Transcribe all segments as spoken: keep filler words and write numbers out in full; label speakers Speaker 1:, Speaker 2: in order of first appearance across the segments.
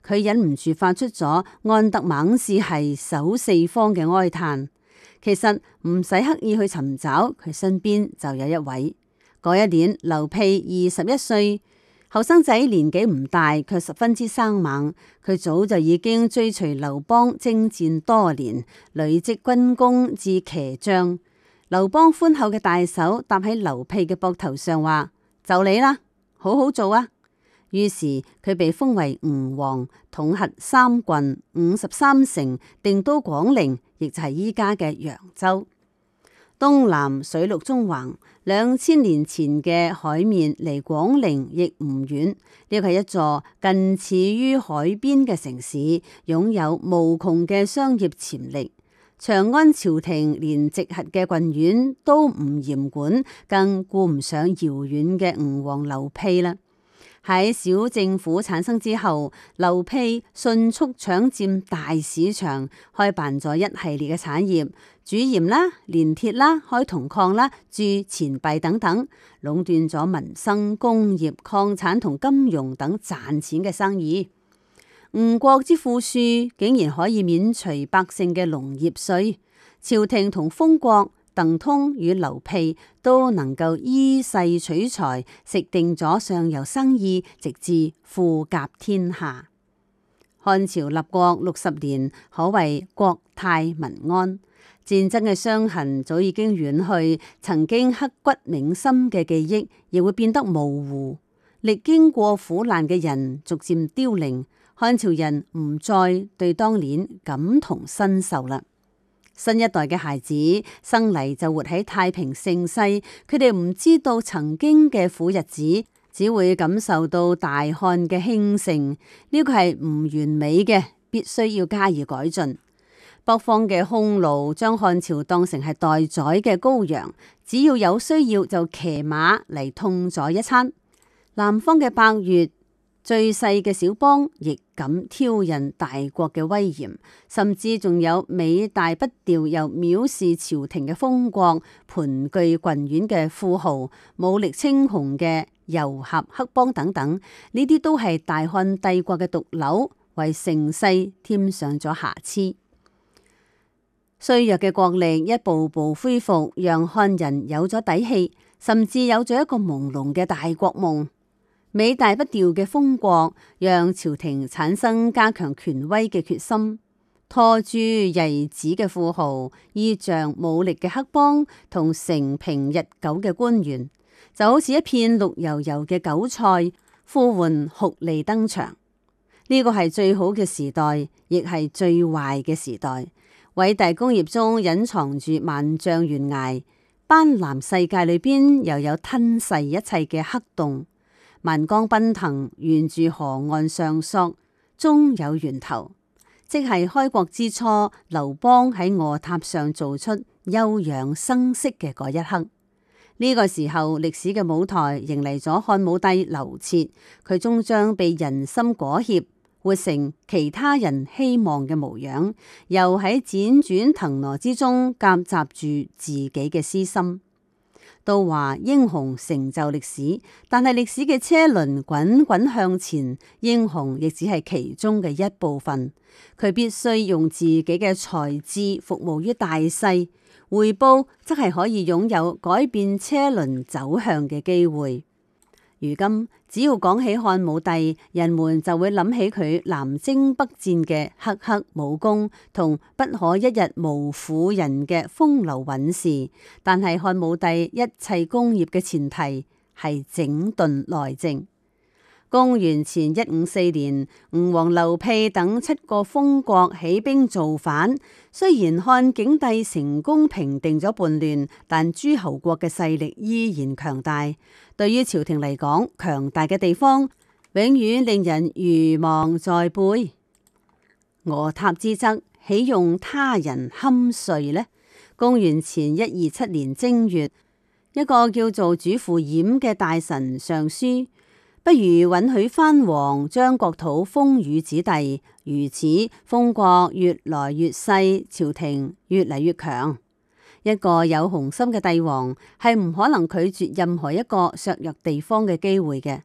Speaker 1: 佢忍唔住發出咗安德猛士係守四方嘅哀嘆。其實唔使刻意去尋找，佢身邊就有一位。嗰一年，劉備二十一歲，後生仔年紀唔大，卻十分之生猛。佢早就已經追隨劉邦征戰多年，累積軍功至騎將。劉邦寬厚嘅大手搭喺劉備嘅膊頭上，話：就你啦，好好做啊！於是佢被封為吳王，統轄三郡、五十三城，定都廣陵，亦就係依家嘅揚州。東南水陸縱橫，兩千年前嘅海面離廣陵亦唔遠。呢個係一座近似於海邊嘅城市，擁有無窮嘅商業潛力。長安朝廷連直轄嘅郡縣都唔嚴管，更顧唔上遙遠嘅吳王劉備啦。喺小政府產生之後，劉備迅速搶佔大市場，開辦咗一系列嘅產業，主鹽啦、煉鐵啦、開銅礦啦、鑄錢幣等等，壟斷咗民生、工業、礦產同金融等賺錢嘅生意。吳國之富庶竟然可以免除百姓嘅農業稅，朝廷同封國鄧通與劉備都能夠依勢取材，食定咗上游生意，直至富甲天下。漢朝立國六十年，可謂國泰民安。戰爭嘅傷痕早已經遠去，曾經刻骨銘心嘅記憶亦會變得模糊。歷經過苦難嘅人逐漸凋零，漢朝人唔再對當年感同身受啦。新一代嘅孩子生嚟就活喺太平盛世，佢哋唔知道曾經嘅苦日子，只會感受到大漢嘅興盛。呢個係唔完美嘅，必須要加以改進。北方嘅匈奴將漢朝當成係待宰嘅羔羊，只要有需要就騎馬嚟痛宰一餐。南方嘅百越，最細嘅小邦亦敢挑釁大國嘅威嚴，甚至仲有尾大不掉又藐視朝廷嘅封國，盤踞郡縣嘅富豪，武力稱雄嘅游俠黑幫等等，呢啲都係大漢帝國嘅毒瘤，為盛世添上咗瑕疵。衰弱嘅國力一步步恢復，讓漢人有咗底氣，甚至有咗一個朦朧嘅大國夢。尾大不掉嘅封國，讓朝廷產生加強權威嘅決心。拖住曳子嘅富豪、依仗武力嘅黑幫同承平日久嘅官員，就好似一片綠油油嘅韭菜，呼喚酷吏登場。呢個係最好嘅時代，亦係最壞嘅時代。偉大工業中隱藏住萬丈懸崖，斑斕世界裏邊又有吞噬一切嘅黑洞。萬江奔騰，沿住河岸上溯，終有源頭，即係開國之初，劉邦喺臥塔上做出休養生息嘅嗰一刻。呢、這個時候，歷史嘅舞台迎嚟咗漢武帝劉徹，佢終將被人心裹挾，活成其他人希望嘅模樣，又喺輾轉騰挪之中夾雜住自己嘅私心。都話英雄成就歷史，但係歷史嘅車輪滾滾向前，英雄亦只係其中嘅一部分。佢必須用自己嘅才智服務於大勢，回報則係可以擁有改變車輪走向嘅機會。如今只要講起漢武帝，人們就會諗起佢南征北戰嘅赫赫武功同不可一日無婦人嘅風流韻事。但係漢武帝一切功業嘅前提係整頓內政。公元前一五四年，吳王劉備等七個封國起兵造反。雖然漢景帝成功平定咗叛亂，但諸侯國嘅勢力依然強大。對於朝廷嚟講，強大嘅地方永遠令人愚妄在背。臥塔之側，豈用他人堪睡呢？公元前一二七年正月，一個叫做主父冉嘅大臣上書，不如允許藩王將國土封予子弟，如此封國越來越細，朝廷越嚟越強。一個有雄心嘅帝王係唔可能拒絕任何一個削弱地方嘅機會嘅。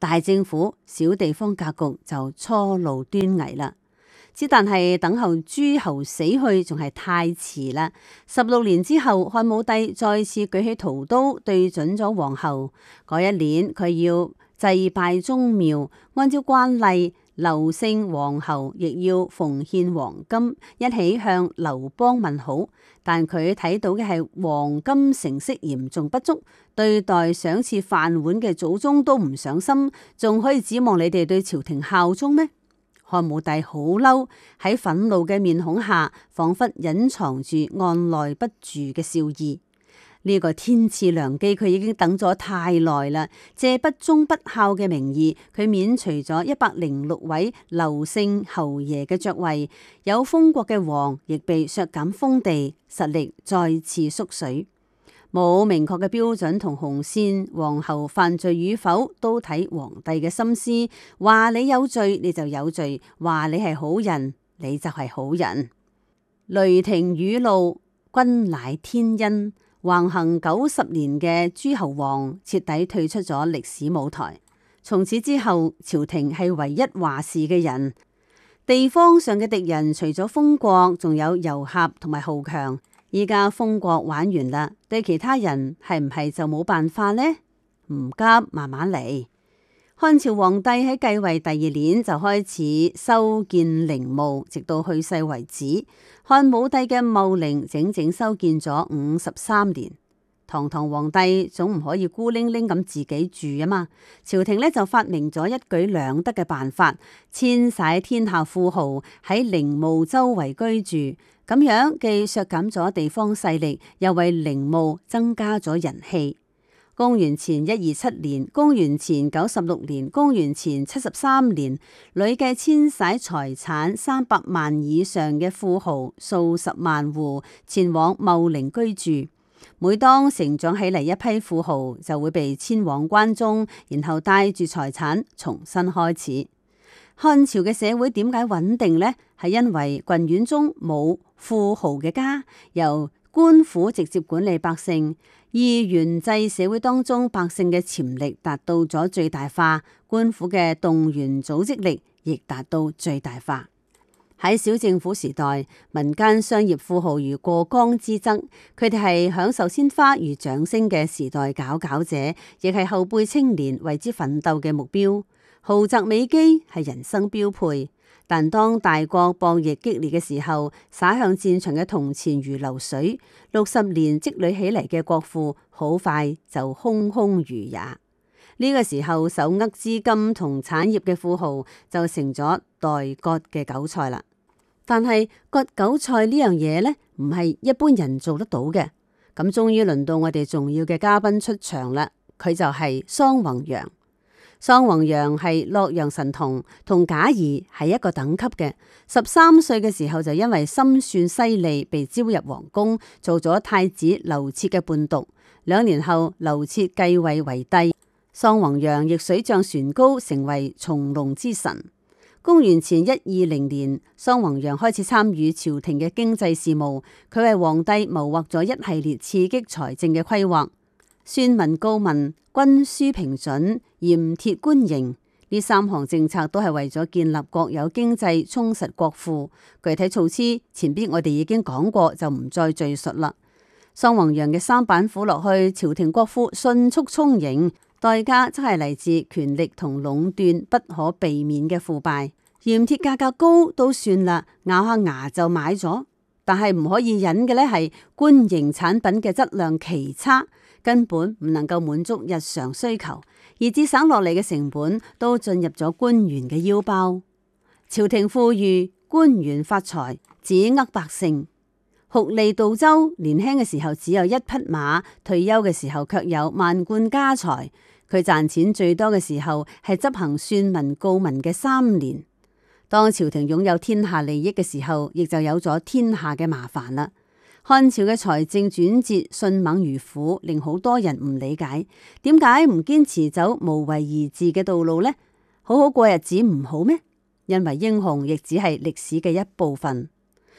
Speaker 1: 大政府小地方格局就初露端倪啦。之但係等候諸侯死去仲係太遲啦。十六年之後，漢武帝再次舉起屠刀對準咗皇后。嗰一年佢要祭拜宗廟，按照慣例，劉姓皇后亦要奉獻黃金，一起向劉邦問好。但佢睇到嘅係黃金成色嚴重不足，對待賞賜飯碗嘅祖宗都唔上心，仲可以指望你哋對朝廷效忠咩？漢武帝好嬲，喺憤怒嘅面孔下，仿佛隱藏住按捺不住嘅笑意。呢、這個天賜良機，佢已經等咗太耐啦。借不忠不孝嘅名義，佢免除咗一百零六位劉姓侯爺嘅爵位，有封國嘅王亦被削減封地，實力再次縮水。冇明確嘅標準同紅線，皇后犯罪與否都睇皇帝嘅心思。話你有罪你就有罪，話你係好人你就係好人。雷霆雨露，均乃天恩。橫行九十年嘅諸侯王徹底退出咗歷史舞台。從此之後，朝廷係唯一話事嘅人。地方上嘅敵人除咗封國，仲有游俠同埋豪強。依家封國玩完啦，對其他人係唔係就冇辦法呢？唔急，慢慢嚟。漢朝皇帝喺繼位第二年就開始修建陵墓，直到去世為止。漢武帝嘅茂陵整整修建咗五十三年。堂堂皇帝總唔可以孤零零咁自己住啊嘛，朝廷呢就發明咗一舉兩得嘅辦法，遷徙天下富豪喺陵墓周圍居住。咁樣既削減咗地方勢力，又為陵墓增加咗人氣。公元前一二七年、公元前九十六年、公元前七十三年，累計遷徙財產三百萬以上嘅富豪數十萬戶前往茂陵居住。每當成長起嚟一批富豪，就會被遷往關中，然後帶住財產重新開始。漢朝嘅社會點解穩定呢？係因為郡縣中冇富豪嘅家，由官府直接管理百姓。二元制社會當中，百姓嘅潛力達到咗最大化，官府嘅動員組織力亦達到最大化。喺小政府時代，民間商業富豪如過江之鯽，佢哋係享受鮮花與掌聲嘅時代佼佼者，亦係後輩青年為之奮鬥嘅目標。豪宅美姬係人生標配，但當大國博弈激烈嘅時候，灑向戰場嘅銅錢如流水，六十年積累起嚟嘅國庫好快就空空如也。呢、這個時候，手握資金同產業嘅富豪就成咗待割嘅韭菜啦。但係割韭菜呢樣嘢呢，唔係一般人做得到嘅。咁終於輪到我哋重要嘅嘉賓出場啦，佢就係桑弘羊。桑弘羊係洛陽神童，同賈誼係一個等級嘅。十三歲嘅時候就因為心算犀利，被招入皇宮，做咗太子劉徹嘅伴讀。兩年後，劉徹繼位為帝，桑弘羊亦水漲船高，成為從龍之神。公元前一二零年，桑弘羊開始參與朝廷嘅經濟事務，佢為皇帝謀劃咗一系列刺激財政嘅規劃。宣文告民、軍書平準、嚴鐵官營，呢三項政策都係為咗建立國有經濟，充實國庫。具體措施前邊我哋已經講過，就唔再贅述啦。桑弘羊嘅三板斧落去，朝廷國庫迅速充盈，代價則係嚟自權力同壟斷不可避免嘅腐敗。鹽鐵價格高都算啦，咬下牙就買咗，但係唔可以忍嘅呢係官營產品嘅質量奇差，根本唔能夠滿足日常需求，而節省落嚟嘅成本都進入咗官員嘅腰包。朝廷富裕，官員發財，只呃百姓。酷吏杜周年輕嘅時候只有一匹馬，退休嘅時候卻有萬貫家財。佢賺錢最多嘅時候係執行宣文告民嘅三年。當朝廷擁有天下利益嘅時候，亦就有咗天下嘅麻煩啦。漢朝嘅財政轉折迅猛如虎，令好多人唔理解，點解唔堅持走無為而治嘅道路呢？好好過日子唔好咩？因為英雄亦只係歷史嘅一部分。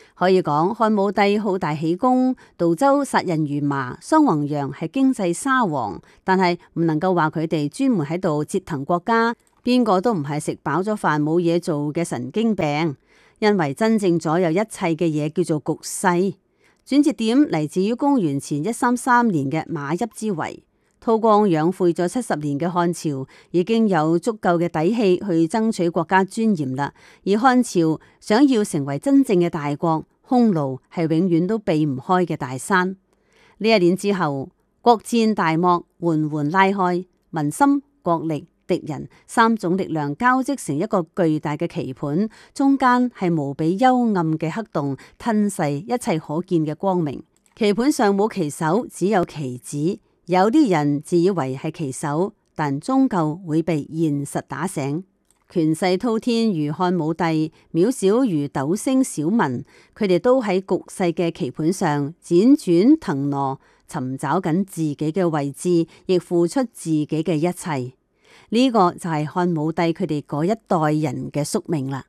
Speaker 1: 可以講漢武帝好大喜功，道州殺人如麻，雙黃楊係經濟沙皇，但係唔能夠話佢哋專門喺度折騰國家，邊個都唔係食飽咗飯冇嘢做嘅神經病，因為真正左右一切嘅嘢叫做局勢。轉折點嚟自於公元前一三三年嘅馬邑之圍。韜光養晦咗七十年嘅漢朝已經有足夠嘅底氣去爭取國家尊嚴啦。而漢朝想要成為真正嘅大國，匈奴係永遠都避唔開嘅大山。呢一年之後，國戰大幕緩緩拉開，民心、國力、敵人三種力量交織成一個巨大嘅棋盤，中間係無比幽暗嘅黑洞，吞噬一切可見嘅光明。棋盤上冇棋手，只有棋子。有啲人自以為係棋手，但終究會被現實打醒。權勢滔天如漢武帝，渺小如斗星小民，佢哋都喺局勢嘅棋盤上輾轉騰挪，尋找緊自己嘅位置，亦付出自己嘅一切。呢、這個就係漢武帝佢哋嗰一代人嘅宿命啦。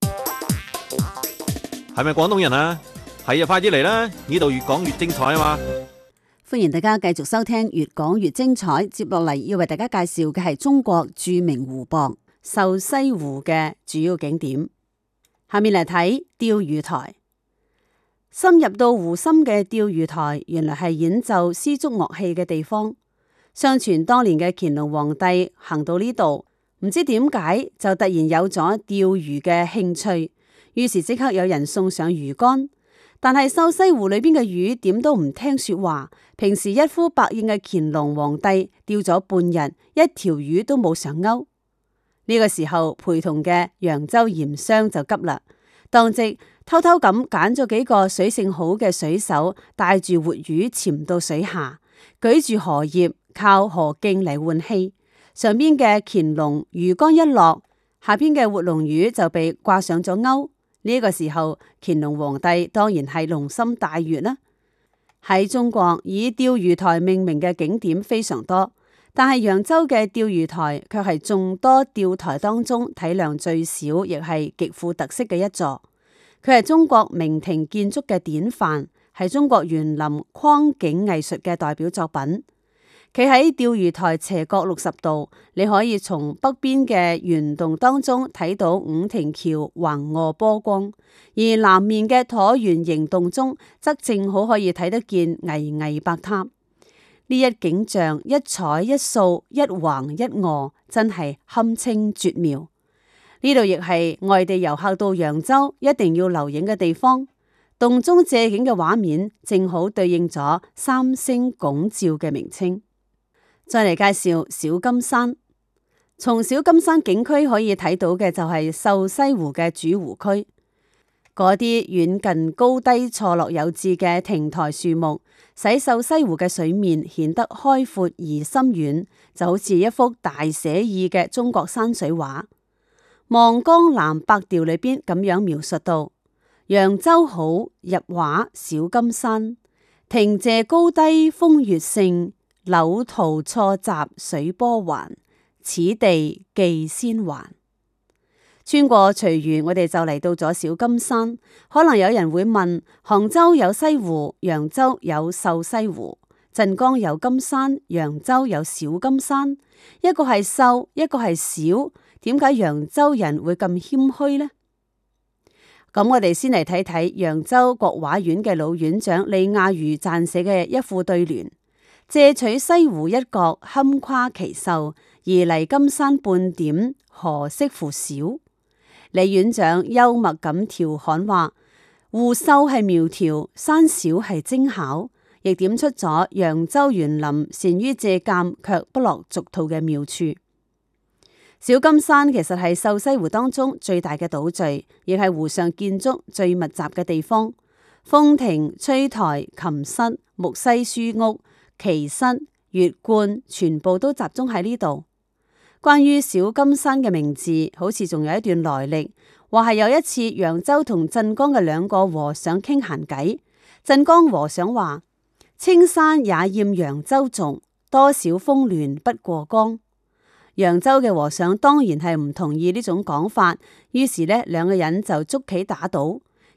Speaker 2: 係咪廣東人啊？係啊，快啲嚟啦！呢度越講越精彩啊嘛！
Speaker 1: 歡迎大家繼續收聽，越講越精彩。接落嚟要為大家介紹嘅係中國著名湖泊瘦西湖嘅主要景點。下面嚟睇釣魚台。深入到湖心嘅釣魚台，原來係演奏絲竹樂器嘅地方。相傳當年嘅乾隆皇帝行到呢度，唔知點解就突然有咗釣魚嘅興趣，於是即刻有人送上魚竿。但係瘦西湖裏邊嘅魚點都唔聽說話，平時一呼百應嘅乾隆皇帝釣咗半日，一條魚都冇上鈎。呢個時候陪同嘅揚州鹽商就急啦，當即偷偷咁揀咗幾個水性好嘅水手，帶住活魚潛到水下，舉住荷葉靠荷徑嚟換氣。上邊嘅乾隆魚竿一落，下邊嘅活龍魚就被掛上咗鈎。呢個時候，乾隆皇帝當然係龍心大悅啦。喺中國，以釣魚台命名嘅景點非常多，但係揚州嘅釣魚台卻係眾多釣台當中體量最小，亦係極富特色嘅一座。佢係中國明庭建築嘅典範，係中國園林框景藝術嘅代表作品。企喺釣魚台斜角六十度，你可以從北邊嘅圓洞當中睇到五亭橋橫臥波光，而南面嘅橢圓形洞中則正好可以睇得見巍巍白塔。呢一景象一彩一掃一橫一臥，真係堪稱絕妙。呢度亦係外地遊客到揚州一定要留影嘅地方。洞中借景嘅畫面正好對應咗三星拱照嘅名稱。再嚟介紹小金山。從小金山景區可以睇到嘅就係瘦西湖嘅主湖區，嗰啲遠近高低錯落有致嘅亭台樹木，使瘦西湖嘅水面顯得開闊而深遠，就好似一幅大寫意嘅中國山水畫。望江南百調裏邊咁樣描述到：揚州好，入畫小金山，亭榭高低風月勝，柳濤錯雜水波環，此地寄先還。穿過隨園，我哋就嚟到咗小金山。可能有人會問：杭州有西湖，揚州有瘦西湖；鎮江有金山，揚州有小金山。一個係瘦，一個係小，點解揚州人會咁謙虛呢？咁我哋先嚟睇睇揚州國畫院嘅老院長李亞瑜撰寫嘅一副對聯。借取西湖一角，堪誇其秀；而嚟金山半點，何惜乎小？李院長幽默咁調侃話：湖秀係苗條，山小係精巧，亦點出咗揚州園林善於借鑒卻不落俗套嘅妙處。小金山其實係瘦西湖當中最大嘅島嶼，亦係湖上建築最密集嘅地方。風亭、吹台、琴室、木樨書屋、棋室、月觀全部都集中喺呢度。關於小金山嘅名字，好似仲有一段來歷，話係有一次揚州同鎮江嘅兩個和尚傾閒偈，鎮江和尚話：青山也厭揚州俗，多少峰巒不過江。揚州嘅和尚當然係唔同意呢種講法，於是呢兩個人就捉棋打賭，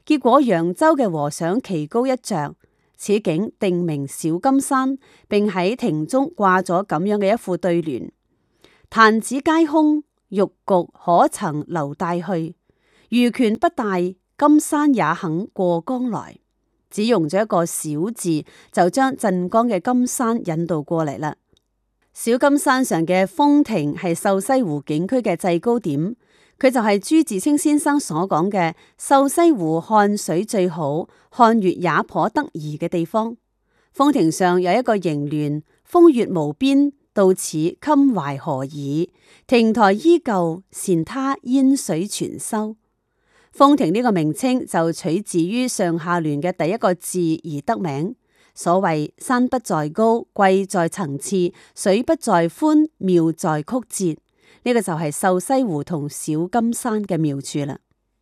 Speaker 1: 結果揚州嘅和尚旗高一着，此景定名小金山，並喺庭中掛咗咁樣嘅一副對聯：壇子皆空，玉局可曾留帶去？如權不大，金山也肯過江來。只用咗一個小字，就將鎮江嘅金山引導過嚟啦。小金山上嘅風亭係瘦西湖景區嘅制高點，佢就係朱自清先生所講嘅瘦西湖看水最好，看月也頗得意嘅地方。風亭上有一個楹聯：風月無邊，到此襟懷何以？亭台依舊，羨他煙水全收。風亭呢個名稱就取自於上下聯嘅第一個字而得名。所謂山不在高，貴在層次；水不在寬，妙在曲折。呢、這個就係瘦西湖同小金山嘅妙處啦。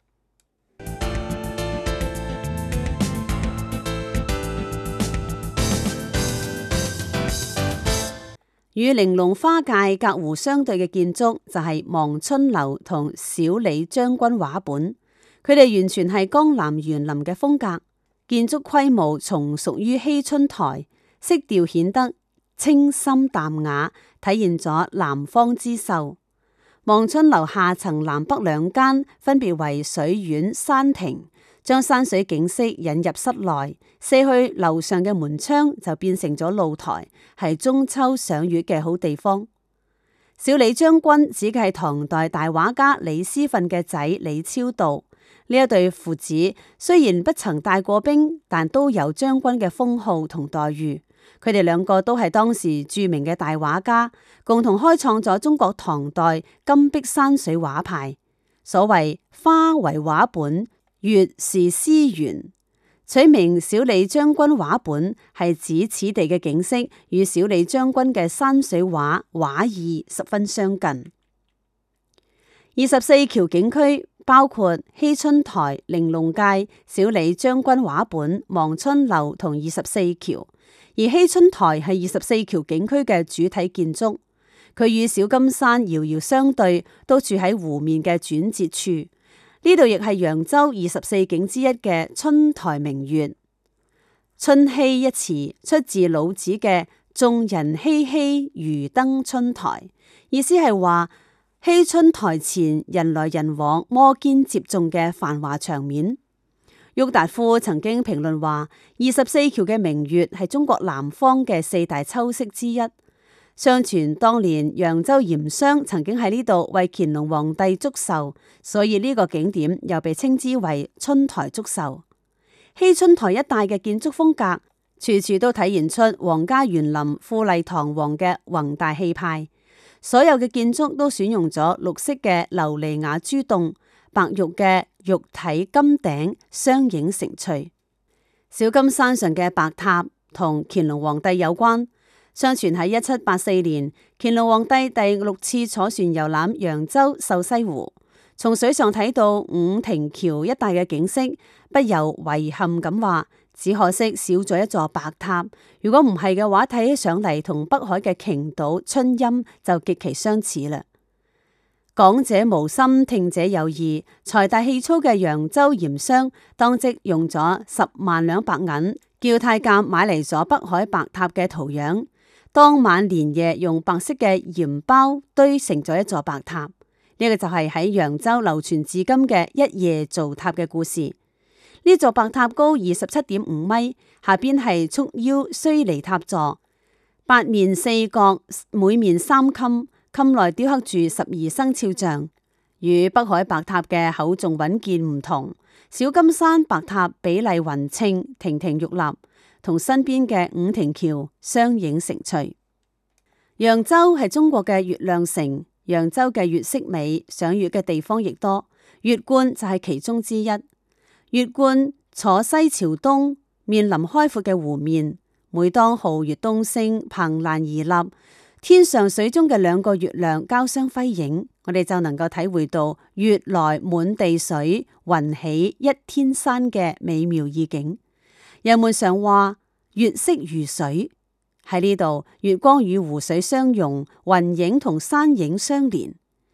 Speaker 1: 與玲瓏花界隔湖相對嘅建築就係望春樓同小李將軍畫本。佢哋完全係江南園林嘅風格，建築規模從屬於熙春台，色調顯得清深淡雅，體現咗南方之秀。望春樓下層南北兩間分別為水院、山亭，將山水景色引入室內，卸去樓上嘅門窗就變成咗露台，係中秋賞月嘅好地方。小李將軍指嘅係唐代大畫家李思訓嘅仔李超度。呢一對父子雖然不曾帶過兵，但都有將軍嘅封號同待遇。佢哋兩個都係當時著名嘅大畫家，共同開創咗中國唐代金碧山水畫派。所謂花為畫本，月是詩源。取名小李將軍畫本，係指此地嘅景色與小李將軍嘅山水畫畫意十分相近。二十四橋景區包括熙春台、玲瓏界、小李將軍畫本、望春樓同二十四橋。而熙春台係二十四橋景區嘅主體建築，佢與小金山遙遙相對，都處喺湖面嘅轉折處。呢度亦係揚州二十四景之一嘅春台明月。春熙一詞出自老子嘅眾人熙熙，如登春台，意思係話熙春台前人來人往、摩肩接踵嘅繁華場面。郁達夫曾經評論話，二十四橋嘅明月係中國南方嘅四大秋色之一。相傳當年揚州鹽商曾經喺呢度為乾隆皇帝祝壽，所以呢個景點又被稱之為春台祝壽。熙春台一帶嘅建築風格，處處都體現出皇家園林富麗堂皇嘅宏大氣派。所有嘅建築都選用咗綠色嘅琉璃瓦珠洞，白玉嘅玉體金頂相映成趣。小金山上嘅白塔同乾隆皇帝有關。相傳喺一七八四年，乾隆皇帝第六次坐船遊覽揚州瘦西湖，從水上睇到五亭橋一帶嘅景色，不由遺憾咁話：只可惜少咗一座白塔。如果唔係嘅話，睇起上嚟同北海嘅瓊島、春陰就極其相似啦。講者無心，聽者有意。財大氣粗嘅揚州鹽商當即用咗十萬兩白銀，叫太監買嚟咗北海白塔嘅圖樣。當晚連夜用白色嘅鹽包堆成咗一座白塔，呢、這個就係喺揚州流傳至今嘅一夜造塔嘅故事。呢座白塔高二十七點五米，下邊係束腰須彌塔座，八面四角，每面三龕，龕內雕刻住十二生肖像。與北海白塔嘅厚重穩健唔同，小金山白塔比例勻稱，亭亭玉立，同身邊嘅五亭橋相映成趣。揚州係中國嘅月亮城，揚州嘅月色美，賞月嘅地方亦多，月觀就係其中之一。月觀坐西朝東，面臨開闊嘅湖面，每當皓月東升，憑欄而立，天上水中嘅兩個月亮交相輝映，我哋就能夠體會到月來滿地水，雲起一天山嘅美妙意境。人們常話月色如水，喺呢度月光與湖水相融，雲影同山影相連。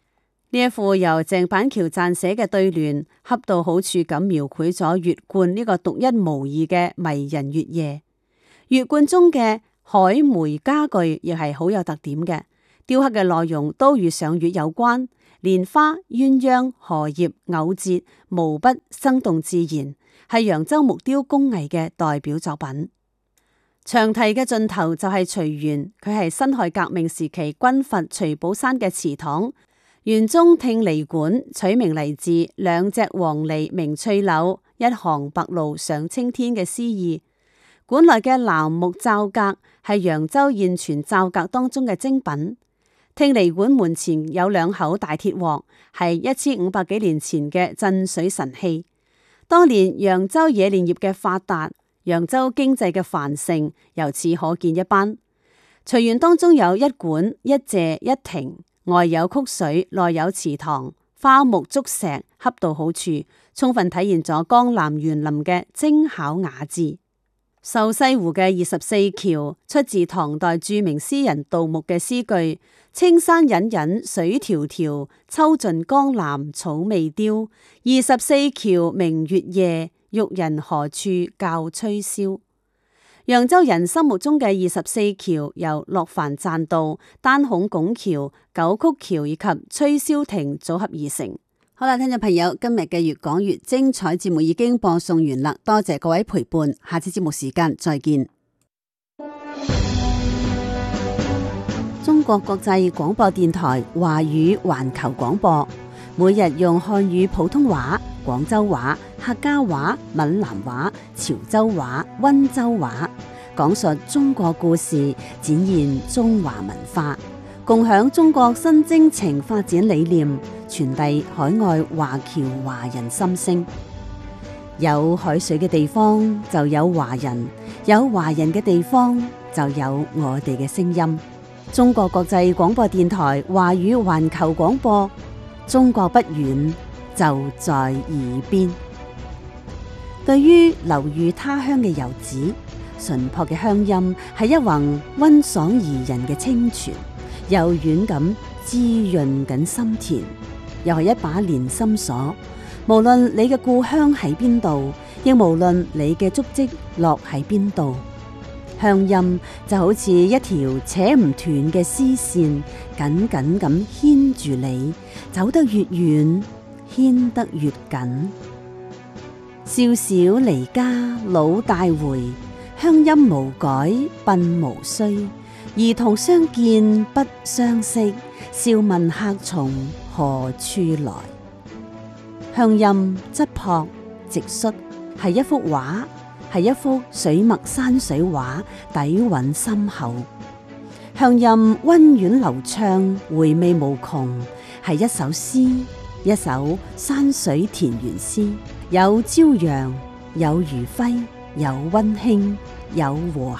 Speaker 1: 呢一副由鄭板橋撰寫嘅對聯，恰到好處咁描繪咗月冠呢個獨一無二嘅迷人月夜。月冠中嘅海梅家具亦係好有特點嘅，雕刻嘅內容都與賞月有關，蓮花、鴛鴦、荷葉、藕節，無不生動自然，係揚州木雕工藝嘅代表作品。長堤嘅盡頭就係隨園，佢係辛亥革命時期軍閥徐寶山嘅祠堂。園中聽離館取名嚟自兩隻黃鸝鳴翠柳，一行白鷺上青天嘅詩意。館內嘅楠木罩格係揚州現存罩格當中嘅精品。聽離館門前有兩口大鐵鍋，係一千五百幾年前嘅鎮水神器。當年揚州冶煉業嘅發達，揚州經濟嘅繁盛，由此可見一斑。隨園當中有一館一柘一亭，外有曲水，內有祠堂，花木竹石恰到好處，充分體現咗江南園林嘅精巧雅致。瘦西湖嘅二十四橋出自唐代著名詩人杜牧嘅詩句：青山隱隱水迢迢，秋盡江南草未凋。二十四橋明月夜，玉人何處教吹簫。揚州人心目中嘅二十四橋由洛帆棧道、單孔拱橋、九曲橋以及吹簫亭組合而成。好啦，聽眾朋友，今日嘅越講越精彩節目已經播送完啦，多謝各位陪伴，下次節目時間再見。中國國際廣播電台華語環球廣播，每日用漢語普通話、廣州話、客家話、閩南話、潮州話、溫州話，講述中國故事，展現中華文化，共享中國新征程發展理念，傳遞海外華僑華人心聲。有海水嘅地方就有華人，有華人嘅地方就有我哋嘅聲音。中國國際廣播電台華語環球廣播，中國不遠，就在耳邊。對於流寓他鄉嘅遊子，淳樸嘅鄉音係一泓溫爽宜人嘅清泉，柔軟咁滋潤緊心田，又係一把連心鎖。無論你嘅故鄉喺邊度，亦無論你嘅足跡落喺邊度，鄉音就好似一條扯唔斷嘅絲線，緊緊咁牽住你，走得越遠，牽得越緊。少小離家老大回，鄉音無改鬢無衰。兒童相見不相識，笑問客從何處來。鄉音質樸直率，係一幅畫，係一幅水墨山水畫，底蘊深厚。鄉音溫婉流暢，回味無窮，係一首詩，一首山水田園詩，有朝陽，有餘暉，有溫馨，有和諧。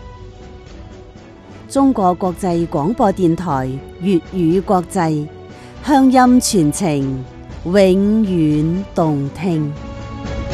Speaker 1: 中國國際廣播電台粵語國際，鄉音傳情，永遠動聽。